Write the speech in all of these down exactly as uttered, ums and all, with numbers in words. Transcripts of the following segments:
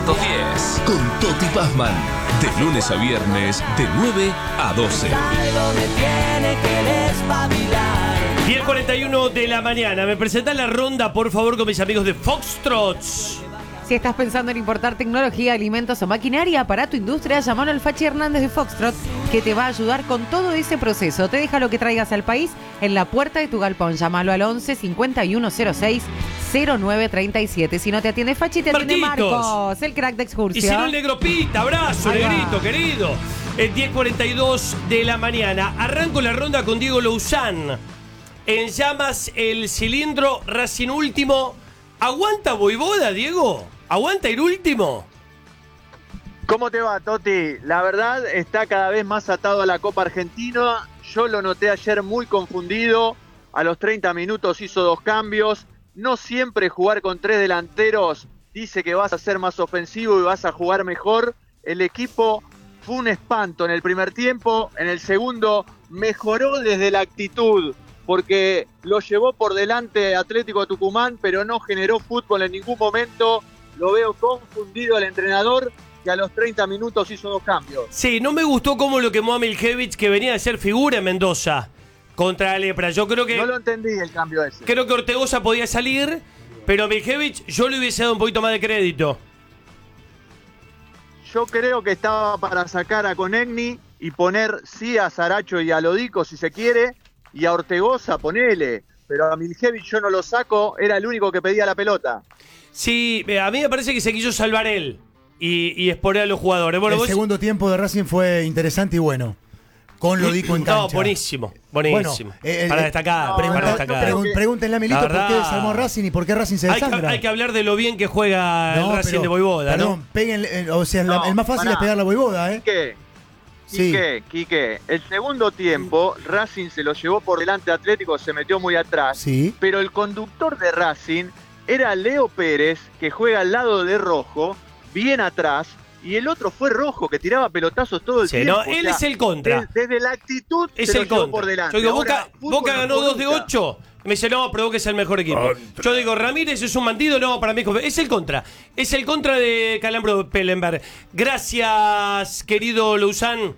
ciento diez. Con Toti Pazman. De lunes a viernes, de nueve a doce. diez cuarenta y uno de la mañana. ¿Me presentás la ronda, por favor, con mis amigos de Foxtrots? Si estás pensando en importar tecnología, alimentos o maquinaria para tu industria, llamalo al Fachi Hernández de Foxtrot, que te va a ayudar con todo ese proceso. Te deja lo que traigas al país en la puerta de tu galpón. Llámalo al once cincuenta y uno cero seis cero nueve treinta y siete. Si no te atiende Fachi, te atiende Marquitos. Marcos, el crack de Excursio. Y si no, el negro Pita. Abrazo, Ahí va. negrito, querido. Es diez cuarenta y dos de la mañana. Arranco la ronda con Diego Louzán. En llamas el cilindro Racing último. ¿Aguanta Voivoda, Diego? ¿Aguanta ir último? ¿Cómo te va, Toti? La verdad está cada vez más atado a la Copa Argentina. Yo lo noté ayer muy confundido. A los treinta minutos hizo dos cambios. No siempre jugar con tres delanteros dice que vas a ser más ofensivo y vas a jugar mejor. El equipo fue un espanto en el primer tiempo. En el segundo mejoró desde la actitud, porque lo llevó por delante Atlético Tucumán, pero no generó fútbol en ningún momento. Lo veo confundido el entrenador, que a los treinta minutos hizo dos cambios. Sí, no me gustó cómo lo quemó a Miljevic, que venía de ser figura en Mendoza contra la Lepra. Yo creo que... No lo entendí el cambio ese. Creo que Ortegoza podía salir, pero a Miljevic yo le hubiese dado un poquito más de crédito. Yo creo que estaba para sacar a Conegni y poner sí a Saracho y a Lodico si se quiere, y a Ortegoza ponele. Pero a Miljevic yo no lo saco, era el único que pedía la pelota. Sí, a mí me parece que se quiso salvar él y, y exponer a los jugadores. Bueno, el vos... segundo tiempo de Racing fue interesante y bueno. Con Lodico en cancha. No, buenísimo, buenísimo. Bueno, eh, para eh, destacar, no, pregunta, para destacar. pregun- pregúntenle a Milito por qué verdad. desarmó Racing y por qué Racing se Hay que, desangra. hay que hablar de lo bien que juega No, el Racing pero, de Voivoda, perdón, ¿no? péguenle, eh, o sea, la- No, el más fácil pará. es pegar la Voivoda, ¿eh? Quique, Sí. Quique, Quique, el segundo tiempo Racing se lo llevó por delante, Atlético se metió muy atrás, Sí. pero el conductor de Racing era Leo Pérez, que juega al lado de Rojo, bien atrás, y el otro fue Rojo, que tiraba pelotazos todo el Sí, tiempo. no, O él sea, es el contra. de- desde la actitud Es se el lo llevó contra. por delante. Yo digo, Ahora, Boca, fútbol Boca no ganó jugó dos de nunca. ocho. Me dice, no, pero Boca es el mejor equipo. Yo digo, Ramírez es un bandido, no, para mí es el contra. Es el contra de Calambro Pellenberg. Gracias, querido Louzán.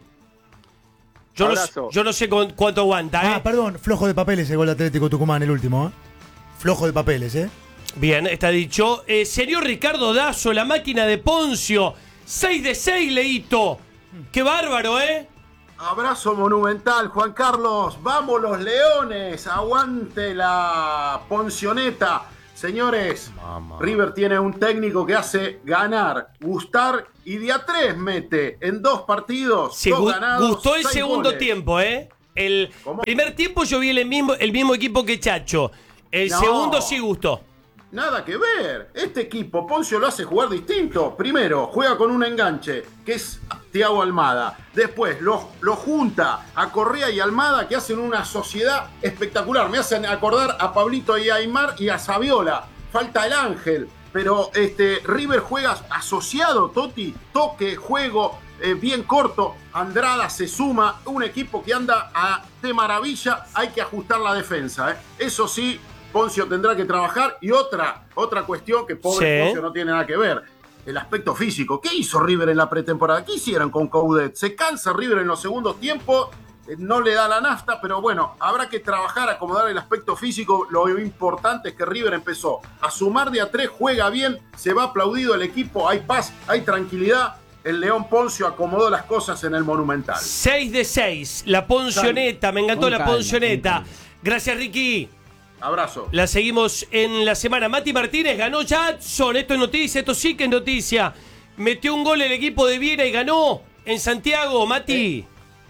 Yo no, Abrazo. yo no sé cu- cuánto aguanta, ¿eh? Ah, perdón, flojo de papeles el gol de Atlético Tucumán, el último, ¿eh? Flojo de papeles, ¿eh? Bien, está dicho. Eh, señor Ricardo Dazo, la máquina de Poncio. seis de seis, Leito. Qué bárbaro, ¿eh? Abrazo monumental, Juan Carlos. Vamos los Leones. Aguante la Poncioneta. Señores, River tiene un técnico que hace ganar, gustar y de a tres mete en dos partidos. Sí, dos gu- ganados, gustó el seis segundo goles. tiempo, ¿eh? El ¿Cómo? primer tiempo yo vi el mismo, el mismo equipo que Chacho. El No. segundo sí gustó. Nada que ver. Este equipo, Poncio lo hace jugar distinto. Primero, juega con un enganche, que es Thiago Almada. Después, lo, lo junta a Correa y Almada, que hacen una sociedad espectacular. Me hacen acordar a Pablito y a Aymar y a Saviola. Falta el Ángel. Pero este, River juega asociado, Toti. Toque, juego, eh, bien corto. Andrada se suma. Un equipo que anda a, de maravilla. Hay que ajustar la defensa, ¿eh? Eso sí, Poncio tendrá que trabajar. Y otra, otra cuestión que pobre Sí. Poncio no tiene nada que ver. El aspecto físico. ¿Qué hizo River en la pretemporada? ¿Qué hicieron con Coudet? Se cansa River en los segundos tiempos. eh, No le da la nafta, pero bueno, habrá que trabajar, acomodar el aspecto físico. Lo importante es que River empezó a sumar de a tres, juega bien, se va aplaudido el equipo, hay paz, hay tranquilidad. El León Poncio acomodó las cosas en el Monumental. seis de seis. La Poncioneta. Me encantó Con la calma, Poncioneta. con calma. Gracias, Ricky. Abrazo. La seguimos en la semana. Mati Martínez ganó Jadson. Esto es noticia, esto sí que es noticia. Metió un gol el equipo de Viera y ganó en Santiago, Mati.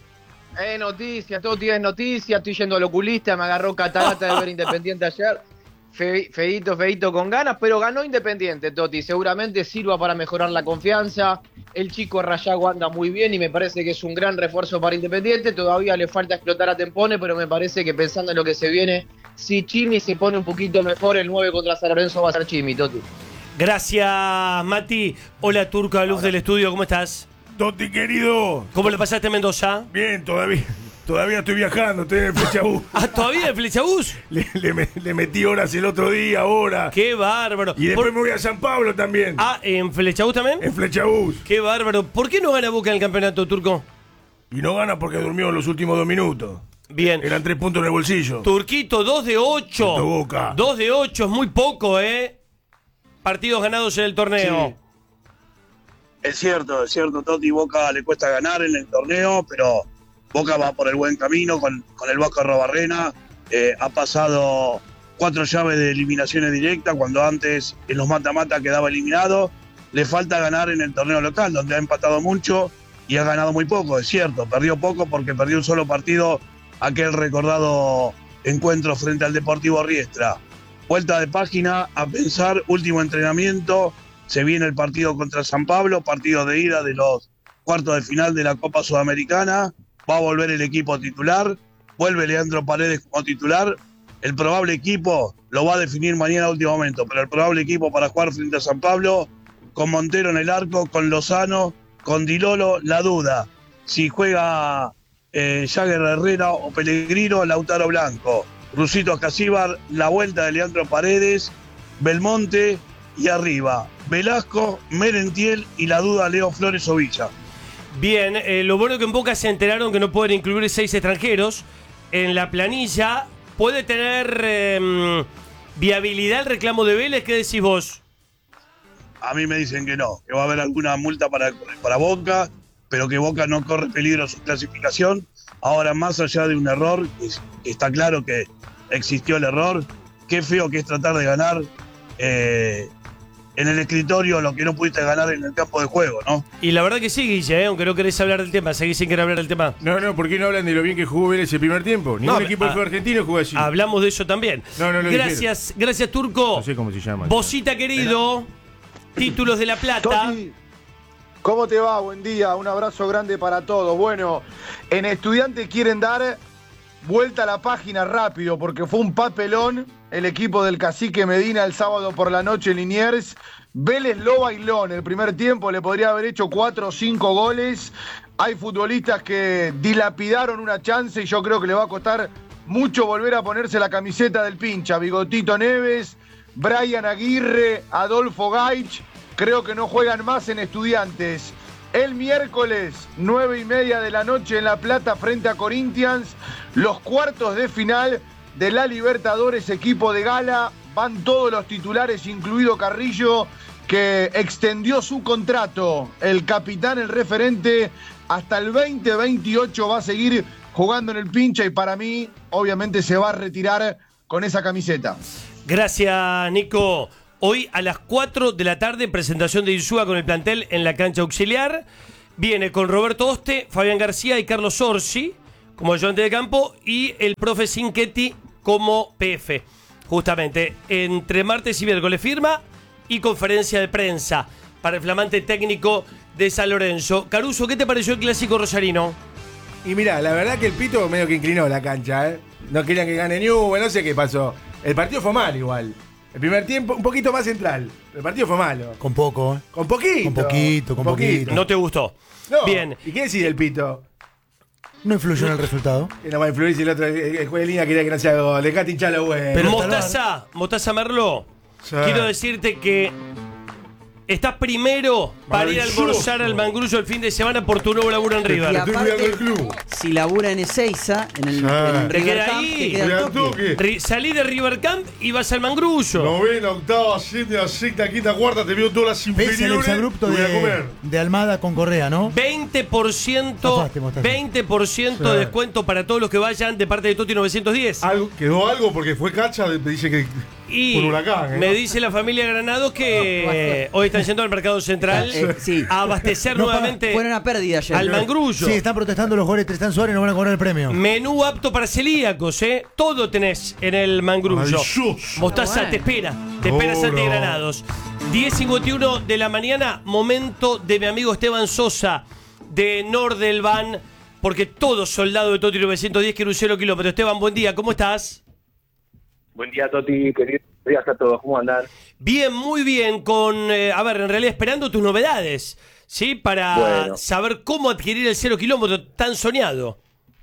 Es noticia, todo tiene noticia. Estoy yendo al oculista, me agarró catarata de ver Independiente ayer. Fe, feito, feito con ganas, pero ganó Independiente, Toti. Seguramente sirva para mejorar la confianza. El chico Rayago anda muy bien y me parece que es un gran refuerzo para Independiente. Todavía le falta explotar a Tempone, pero me parece que pensando en lo que se viene, si Chimi se pone un poquito mejor, el nueve contra San Lorenzo va a ser Chimi, Toti. Gracias, Mati. Hola, Turca, luz del estudio, ¿cómo estás? Toti, querido. ¿Cómo le pasaste en Mendoza? Bien, todavía. Todavía estoy viajando, estoy en el Flechabús. ¿Ah, todavía en Flechabús? Le, le, me- le metí horas el otro día, ahora. ¡Qué bárbaro! Y después Por- me voy a San Pablo también. Ah, ¿en Flechabús también? En Flechabús. ¡Qué bárbaro! ¿Por qué no gana Boca en el campeonato, Turco? Y no gana porque durmió en los últimos dos minutos. Bien. Eran tres puntos en el bolsillo. Turquito, dos de ocho. Punto Boca. dos de ocho es muy poco, ¿eh? Partidos ganados en el torneo. Es cierto, es cierto, Toti. Boca le cuesta ganar en el torneo, pero Boca va por el buen camino con, con el Vasco Arrobarrena. Eh, ha pasado cuatro llaves de eliminaciones directas, cuando antes en los mata-mata quedaba eliminado. Le falta ganar en el torneo local, donde ha empatado mucho y ha ganado muy poco, es cierto. Perdió poco porque perdió un solo partido, aquel recordado encuentro frente al Deportivo Riestra. Vuelta de página, a pensar, último entrenamiento. Se viene el partido contra San Pablo, partido de ida de los cuartos de final de la Copa Sudamericana. Va a volver el equipo titular, vuelve Leandro Paredes como titular. El probable equipo lo va a definir mañana a último momento, pero el probable equipo para jugar frente a San Pablo, con Montero en el arco, con Lozano, con Di Lolo, la duda. Si juega eh, Jagger Herrera o Pellegrino, Lautaro Blanco. Rusito Ascasíbar, la vuelta de Leandro Paredes, Belmonte y arriba Velasco, Merentiel y la duda Leo Flores o Villa. Bien, eh, lo bueno que en Boca se enteraron que no pueden incluir seis extranjeros en la planilla. ¿Puede tener eh, viabilidad el reclamo de Vélez? ¿Qué decís vos? A mí me dicen que no, que va a haber alguna multa para, para Boca, pero que Boca no corre peligro su clasificación. Ahora, más allá de un error, que está claro que existió el error, qué feo que es tratar de ganar eh, en el escritorio lo que no pudiste ganar en el campo de juego, ¿no? Y la verdad que sí, Guille, ¿eh? Aunque no querés hablar del tema, seguís sin querer hablar del tema. No, no, ¿por qué no hablan de lo bien que jugó Vélez el primer tiempo? Ningún No, equipo a- del fútbol argentino jugó así. Hablamos de eso también. No, no lo Gracias, gracias, Turco. No sé cómo se llama. Bocita querido, títulos de La Plata. Toti, ¿cómo te va? Buen día, un abrazo grande para todos. Bueno, en Estudiantes quieren dar vuelta a la página rápido porque fue un papelón el equipo del Cacique Medina el sábado por la noche en Liniers. Vélez lo bailó en el primer tiempo, le podría haber hecho cuatro o cinco goles. Hay futbolistas que dilapidaron una chance y yo creo que le va a costar mucho volver a ponerse la camiseta del pincha. Bigotito Neves, Brian Aguirre, Adolfo Gaich, creo que no juegan más en Estudiantes. El miércoles, nueve y media de la noche en La Plata frente a Corinthians, los cuartos de final de la Libertadores, equipo de gala, van todos los titulares, incluido Carrillo, que extendió su contrato. El capitán, el referente, hasta el veinte veintiocho va a seguir jugando en el pincha y para mí, obviamente, se va a retirar con esa camiseta. Gracias, Nico. Hoy a las cuatro de la tarde, presentación de Insúa con el plantel en la cancha auxiliar. Viene con Roberto Oste, Fabián García y Carlos Orsi como ayudante de campo y el profe Cinquetti como P F. Justamente, entre martes y miércoles firma y conferencia de prensa para el flamante técnico de San Lorenzo. Caruso, ¿qué te pareció el clásico rosarino? Y mirá, la verdad que el Pito medio que inclinó la cancha, ¿eh? No querían que gane Newell, no sé qué pasó. El partido fue mal igual. El primer tiempo un poquito más central. El partido fue malo. Con poco, ¿eh? Con poquito. Con poquito, con poquito. ¿No te gustó? No. Bien. ¿Y qué decide el Pito? No influyó en el resultado. Que no va a influir si el otro, el, el juez de línea quería que no sea gol. Dejate hinchar los huevos. Pero Mostaza, Mostaza Merlo, Sí. quiero decirte que estás primero para ir a Maravilloso. almorzar al Mangrullo el fin de semana por tu nuevo laburo en River. Y aparte, si labura en Ezeiza, en el, en el Te River queda Camp, ahí. te queda al toque. Ri- Salí de River Camp y vas al Mangrullo. Novena, octava, séptima, sexta, quinta, cuarta, te veo todas las Pese al inferiores. exabrupto Voy a de, comer. de Almada con Correa, ¿no? veinte por ciento, Zafaste, Mostaza. veinte por ciento Sí. de descuento para todos los que vayan de parte de Toti novecientos diez. Algo, quedó algo porque fue cacha, dice que Y por huracán, ¿eh? me dice la familia Granados que eh, hoy están yendo al mercado central Eh, sí. a abastecer No, nuevamente Fue una pérdida ayer. al Mangrullo. Sí, están protestando los goles de Tristán Suárez y no van a cobrar el premio. Menú apto para celíacos, ¿eh? Todo tenés en el Mangrullo. Maravilloso. Mostaza Bueno. te espera. Te espera Oh, Santi no. Granados. diez cincuenta y uno de la mañana, momento de mi amigo Esteban Sosa de Nordelvan, porque todo soldado de Toti novecientos diez quiere un cero kilómetro. Esteban, buen día, ¿cómo estás? Buen día, Toti, queridos días a todos, ¿cómo andan? Bien, muy bien, con, eh, a ver, en realidad esperando tus novedades, ¿sí? Para Bueno. saber cómo adquirir el cero kilómetro tan soñado.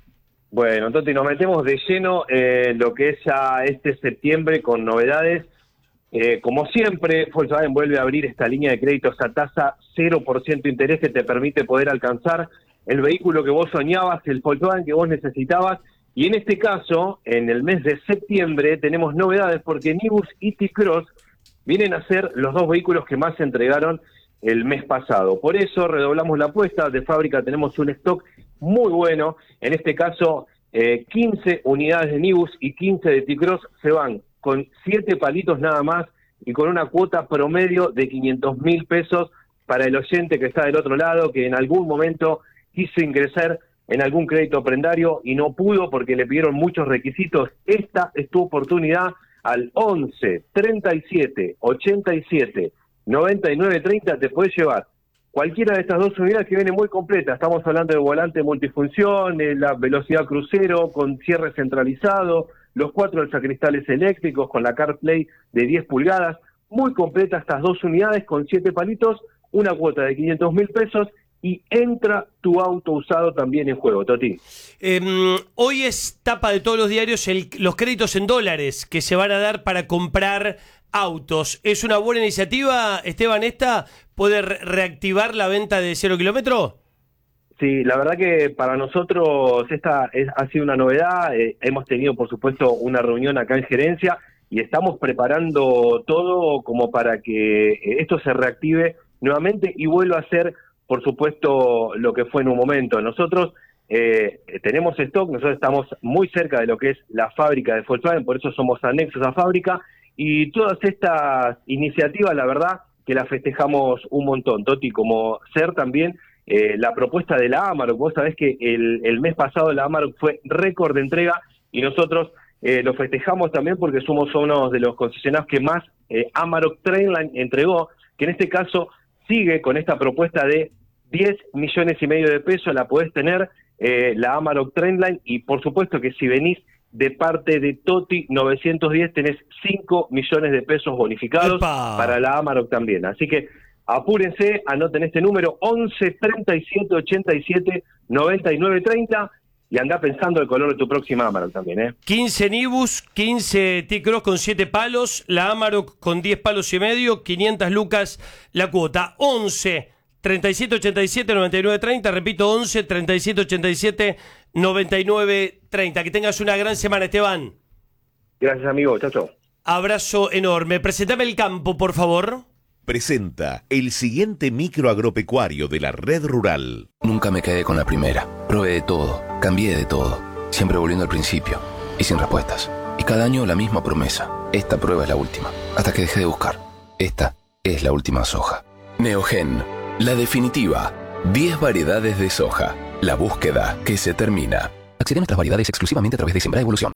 Bueno, Toti, nos metemos de lleno en lo que es ya este septiembre con novedades. Eh, como siempre, Volkswagen vuelve a abrir esta línea de créditos a tasa cero por ciento de interés que te permite poder alcanzar el vehículo que vos soñabas, el Volkswagen que vos necesitabas. Y en este caso, en el mes de septiembre, tenemos novedades porque Nibus y T-Cross vienen a ser los dos vehículos que más se entregaron el mes pasado. Por eso redoblamos la apuesta. De fábrica tenemos un stock muy bueno. En este caso, eh, quince unidades de Nibus y quince de T-Cross se van con siete palitos nada más y con una cuota promedio de quinientos mil pesos para el oyente que está del otro lado, que en algún momento quiso ingresar en algún crédito prendario y no pudo porque le pidieron muchos requisitos. Esta es tu oportunidad al once, treinta y siete, ochenta y siete, noventa y nueve, treinta, te puedes llevar cualquiera de estas dos unidades que vienen muy completas. Estamos hablando de volante multifunción, eh, la velocidad crucero con cierre centralizado, los cuatro alzacristales eléctricos con la CarPlay de diez pulgadas. Muy completas estas dos unidades con siete palitos, una cuota de quinientos mil pesos y entra tu auto usado también en juego, Toti. Eh, hoy es tapa de todos los diarios el, los créditos en dólares que se van a dar para comprar autos. ¿Es una buena iniciativa, Esteban, esta? ¿Puede re reactivar la venta de cero kilómetro? Sí, la verdad que para nosotros esta es, ha sido una novedad. Eh, hemos tenido, por supuesto, una reunión acá en gerencia y estamos preparando todo como para que esto se reactive nuevamente y vuelva a ser, por supuesto, lo que fue en un momento. Nosotros eh, tenemos stock, nosotros estamos muy cerca de lo que es la fábrica de Volkswagen, por eso somos anexos a fábrica, y todas estas iniciativas, la verdad, que las festejamos un montón, Toti, como ser también eh, la propuesta de la Amarok. Vos sabés que el, el mes pasado la Amarok fue récord de entrega y nosotros eh, lo festejamos también porque somos uno de los concesionarios que más eh, Amarok Trainline entregó, que en este caso sigue con esta propuesta de diez millones y medio de pesos, la podés tener, eh, la Amarok Trainline, y por supuesto que si venís de parte de Toti novecientos diez tenés cinco millones de pesos bonificados ¡Epa! Para la Amarok también. Así que apúrense, anoten este número, once, treinta y siete, ochenta y siete, noventa y nueve, treinta, y andá pensando el color de tu próxima Amarok también, ¿eh? quince Nibus, quince T-Cross con siete palos, la Amarok con diez palos y medio, quinientas lucas la cuota. once, treinta y siete, ochenta y siete, noventa y nueve, treinta, repito, once, treinta y siete, ochenta y siete, noventa y nueve, treinta. Que tengas una gran semana, Esteban. Gracias, amigo. Chao, chao. Abrazo enorme. Presentame el campo, por favor. Presenta el siguiente micro agropecuario de la Red Rural. Nunca me quedé con la primera. Probé de todo, cambié de todo, siempre volviendo al principio y sin respuestas. Y cada año la misma promesa. Esta prueba es la última. Hasta que dejé de buscar. Esta es la última soja. Neogen, la definitiva. diez variedades de soja. La búsqueda que se termina. Accede a nuestras variedades exclusivamente a través de Sembra Evolución.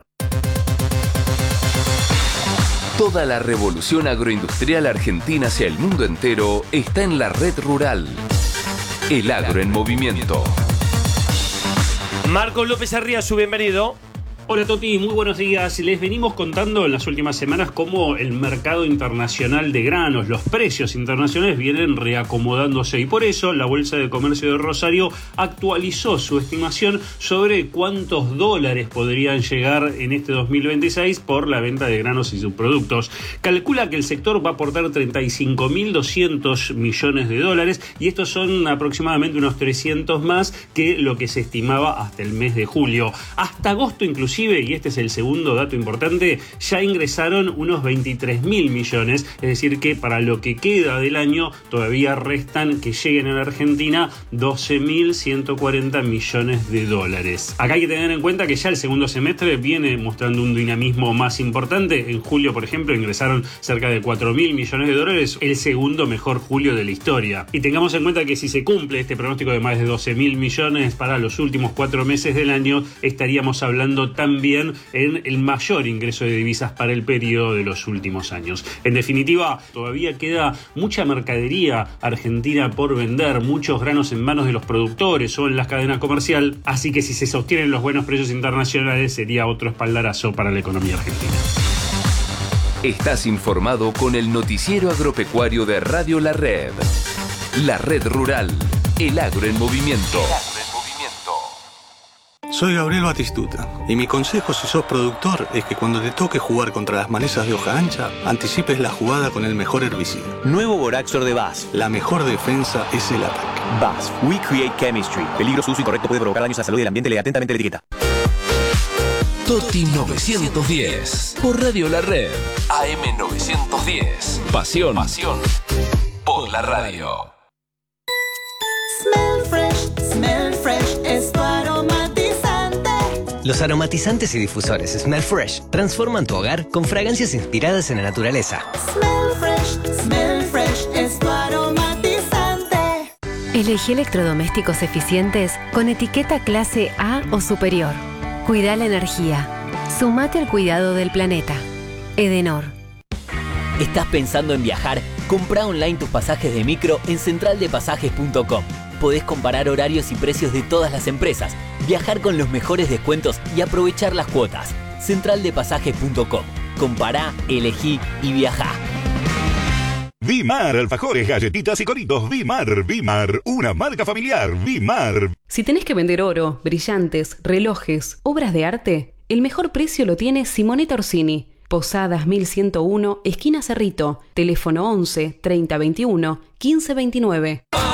Toda la revolución agroindustrial argentina hacia el mundo entero está en la Red Rural. El agro en movimiento. Marcos López Arriazu, bienvenido. Hola Toti, muy buenos días. Les venimos contando en las últimas semanas cómo el mercado internacional de granos, los precios internacionales vienen reacomodándose y por eso la Bolsa de Comercio de Rosario actualizó su estimación sobre cuántos dólares podrían llegar en este dos mil veintiséis por la venta de granos y subproductos. Calcula que el sector va a aportar treinta y cinco mil doscientos millones de dólares y estos son aproximadamente unos trescientos más que lo que se estimaba hasta el mes de julio. Hasta agosto inclusive, y este es el segundo dato importante, ya ingresaron unos veintitrés mil millones, es decir que para lo que queda del año todavía restan que lleguen a la Argentina doce mil ciento cuarenta millones de dólares. Acá hay que tener en cuenta que ya el segundo semestre viene mostrando un dinamismo más importante. En julio, por ejemplo, ingresaron cerca de cuatro mil millones de dólares, el segundo mejor julio de la historia. Y tengamos en cuenta que si se cumple este pronóstico de más de doce mil millones para los últimos cuatro meses del año, estaríamos hablando también en el mayor ingreso de divisas para el periodo de los últimos años. En definitiva, todavía queda mucha mercadería argentina por vender, muchos granos en manos de los productores o en las cadenas comerciales, así que si se sostienen los buenos precios internacionales sería otro espaldarazo para la economía argentina. Estás informado con el noticiero agropecuario de Radio La Red. La Red Rural, el agro en movimiento. Soy Gabriel Batistuta y mi consejo si sos productor es que cuando te toque jugar contra las malezas de hoja ancha, anticipes la jugada con el mejor herbicida. Nuevo Boraxor de B A S F. La mejor defensa es el ataque. B A S F. We Create Chemistry. Peligro, su uso incorrecto puede provocar daños a la salud y el ambiente. Lee atentamente la etiqueta. Toti novecientos diez. Por Radio La Red. A M novecientos diez. Pasión. Pasión. Por la radio. Smell fresh, smell fresh, es tu aromatizante. Los aromatizantes y difusores Smell Fresh transforman tu hogar con fragancias inspiradas en la naturaleza. Smell fresh, smell fresh, es tu aromatizante. Elegí electrodomésticos eficientes con etiqueta clase A o superior. Cuida la energía. Sumate al cuidado del planeta. Edenor. ¿Estás pensando en viajar? Comprá online tus pasajes de micro en central de pasajes punto com. Podés comparar horarios y precios de todas las empresas, viajar con los mejores descuentos y aprovechar las cuotas. central de pasajes punto com. Compará, elegí y viajá. Vimar, alfajores, galletitas y coritos. Vimar, Vimar, una marca familiar. Vimar. Si tenés que vender oro, brillantes, relojes, obras de arte, el mejor precio lo tiene Simonetta Orsini. Posadas mil ciento uno, esquina Cerrito. Teléfono once, treinta veintiuno, quince veintinueve.